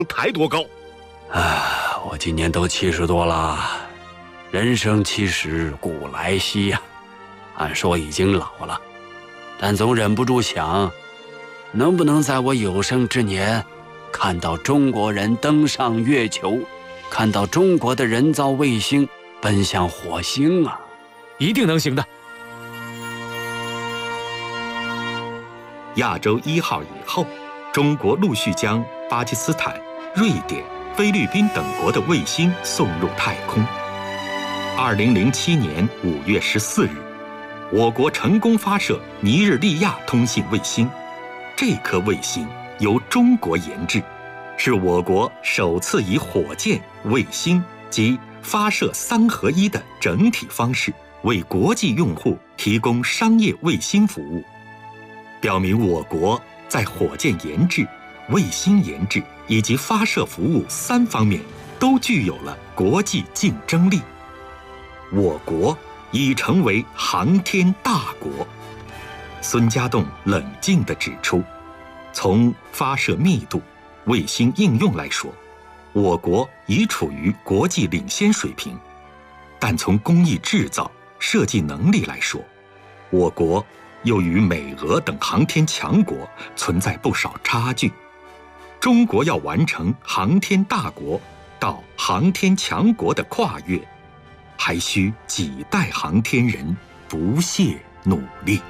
抬多高？ 我今年都70多了，人生70古来稀呀。按说已经老了，但总忍不住想，能不能在我有生之年，看到中国人登上月球，看到中国的人造卫星奔向火星啊！ 一定能行的。 亚洲1号以后，中国陆续将巴基斯坦、瑞典、菲律宾等国的卫星送入太空。2007年5月14日，我国成功发射尼日利亚通信卫星。这颗卫星由中国研制，是我国首次以火箭、卫星及发射3合1的整体方式，为国际用户提供商业卫星服务，表明我国在火箭研制、卫星研制以及发射服务3方面都具有了国际竞争力。我国已成为航天大国。孙家栋冷静地指出，从发射密度、卫星应用来说，我国已处于国际领先水平，但从工艺制造、设计能力来说，我国又与美俄等航天强国存在不少差距。中国要完成航天大国到航天强国的跨越，还需几代航天人不懈努力。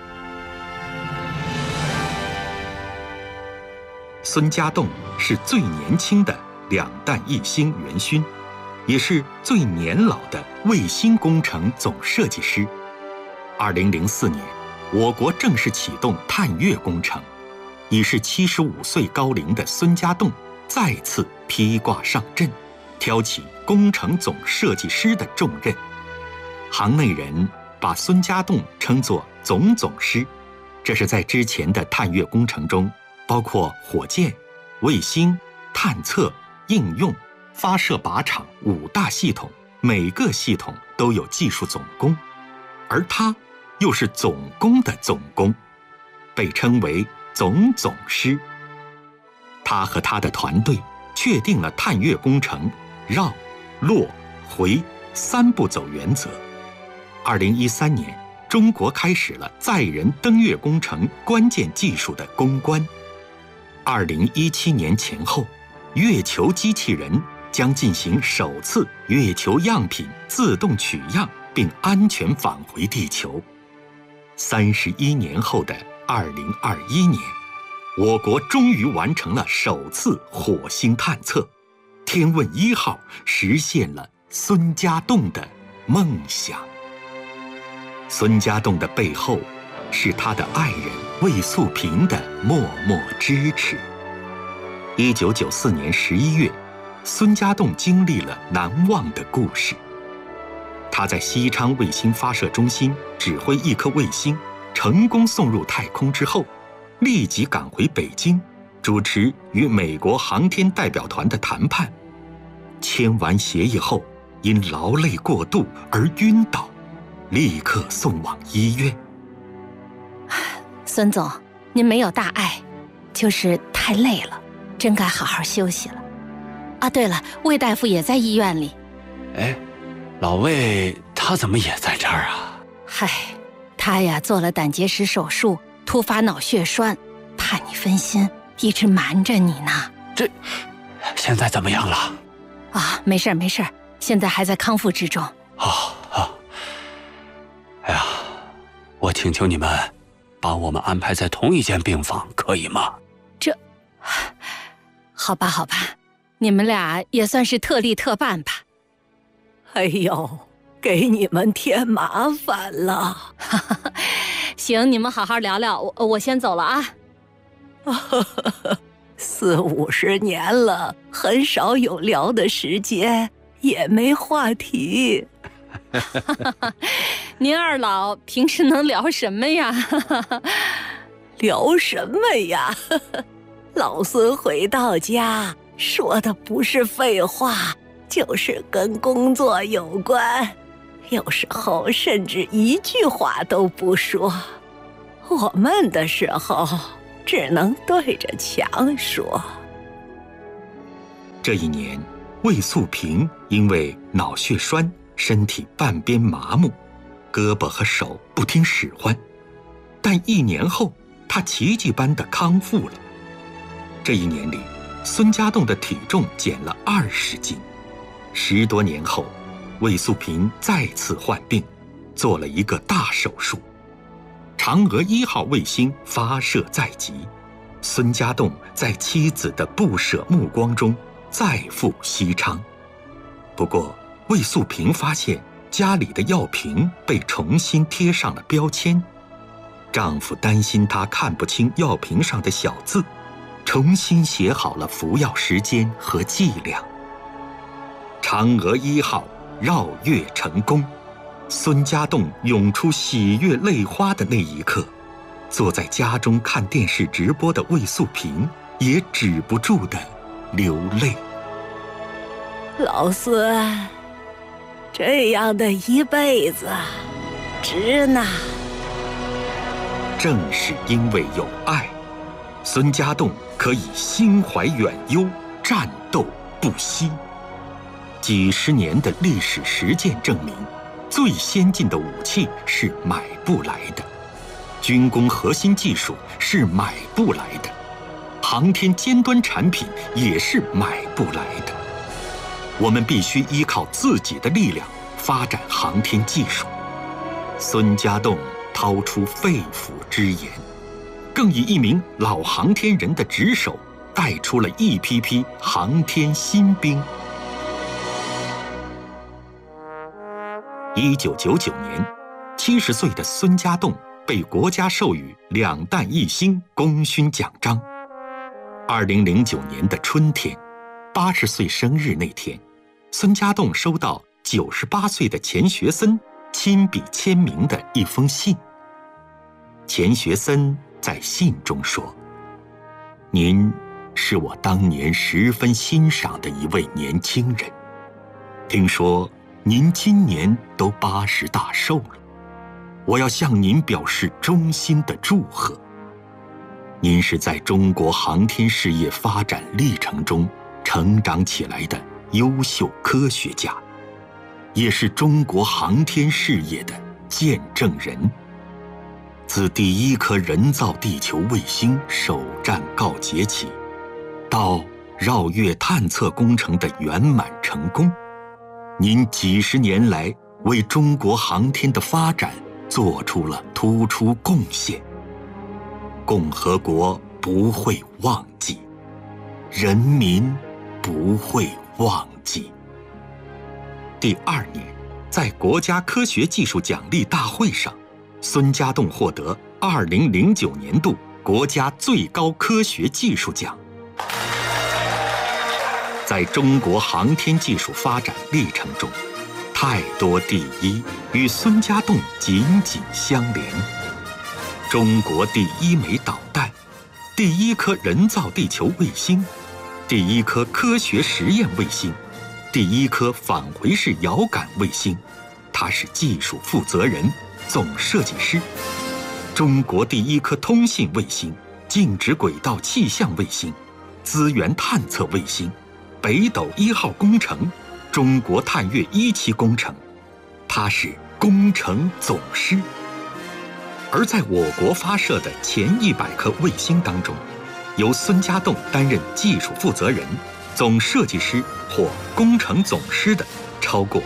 孙家栋是最年轻的2弹1星元勋，也是最年老的卫星工程总设计师。2004年，我国正式启动探月工程，已是75岁高龄的孙家栋再次披挂上阵，挑起工程总设计师的重任。行内人把孙家栋称作总师，这是在之前的探月工程中，包括火箭、卫星、探测、应用、发射靶场5大系统，每个系统都有技术总工，而他又是总工的总工，被称为总师。他和他的团队确定了探月工程绕、落、回3步走原则。2013年，中国开始了载人登月工程关键技术的攻关。2017年前后，月球机器人将进行首次月球样品自动取样并安全返回地球。31年后的2021年，我国终于完成了首次火星探测，天问1号实现了孙家栋的梦想。孙家栋的背后是他的爱人魏素萍的默默支持。1994年11月，孙家栋经历了难忘的故事。他在西昌卫星发射中心指挥一颗卫星成功送入太空之后，立即赶回北京，主持与美国航天代表团的谈判。签完协议后，因劳累过度而晕倒，立刻送往医院。 孙总，您没有大碍，就是太累了，真该好好休息了。啊，对了，魏大夫也在医院里。 哎，老魏他怎么也在这儿啊？ 嗨，他呀做了胆结石手术，突发脑血栓，怕你分心，一直瞒着你呢。 这现在怎么样了？ 啊，没事没事，现在还在康复之中。 好。哎呀，我请求你们把我们安排在同一间病房，可以吗？ 这，好吧，你们俩也算是特例特办吧。 哎呦，给你们添麻烦了。 行，你们好好聊聊，我先走了啊。 40-50年了，很少有聊的时间，也没话题。 您二老平时能聊什么呀？ 聊什么呀？老孙回到家说的不是废话，就是跟工作有关，有时候甚至一句话都不说。我闷的时候只能对着墙说。 这一年，魏素平因为脑血栓，身体半边麻木，胳膊和手不听使唤。但1年后，他奇迹般的康复了。这一年里，孙家栋的体重减了20斤。10多年后，魏素平再次患病，做了一个大手术。嫦娥1号卫星发射在即，孙家栋在妻子的不舍目光中再赴西昌。不过，魏素平发现家里的药瓶被重新贴上了标签，丈夫担心她看不清药瓶上的小字，重新写好了服药时间和剂量。嫦娥1号绕月成功，孙家栋涌出喜悦泪花的那一刻，坐在家中看电视直播的魏素平也止不住地流泪。 老孙，这样的一辈子值呢。 正是因为有爱，孙家栋可以心怀远忧，战斗不息。几十年的历史实践证明，最先进的武器是买不来的，军工核心技术是买不来的，航天尖端产品也是买不来的。我们必须依靠自己的力量发展航天技术。孙家栋掏出肺腑之言，更以一名老航天人的职守，带出了一批批航天新兵。1999年，70岁的孙家栋被国家授予2弹1星功勋奖章。2009年的春天，80岁生日那天，孙家栋收到98岁的钱学森亲笔签名的一封信。钱学森在信中说：“您是我当年十分欣赏的一位年轻人，听说您今年都80大寿了，我要向您表示衷心的祝贺。您是在中国航天事业发展历程中成长起来的优秀科学家，也是中国航天事业的见证人。自第一颗人造地球卫星首战告捷起，到绕月探测工程的圆满成功，您几十年来为中国航天的发展做出了突出贡献。共和国不会忘记，人民不会忘记。”第2年，在国家科学技术奖励大会上，孙家栋获得2009年度国家最高科学技术奖。在中国航天技术发展历程中，太多第一与孙家栋紧紧相连。中国第1枚导弹，第1颗人造地球卫星，第1颗科学实验卫星，第1颗返回式遥感卫星，他是技术负责人、总设计师。中国第1颗通信卫星、静止轨道气象卫星、资源探测卫星、北斗1号工程、中国探月1期工程，他是工程总师。而在我国发射的前100颗卫星当中，由孙家栋担任技术负责人、总设计师或工程总师的超过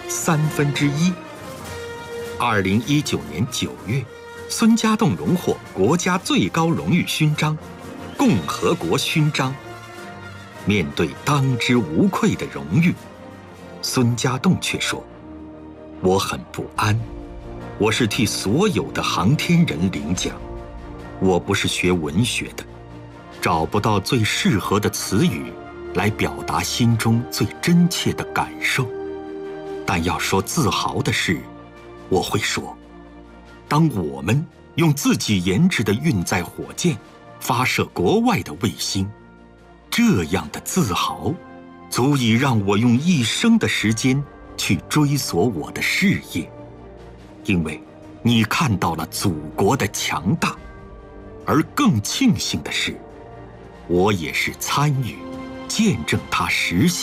1/3。2019年9月，孙家栋荣获国家最高荣誉勋章——共和国勋章。面对当之无愧的荣誉，孙家栋却说：“我很不安，我是替所有的航天人领奖，我不是学文学的，找不到最适合的词语来表达心中最真切的感受。但要说自豪的事，我会说，当我们用自己研制的运载火箭发射国外的卫星，这样的自豪足以让我用一生的时间去追索我的事业。因为你看到了祖国的强大，而更庆幸的是，我也是参与见证它实现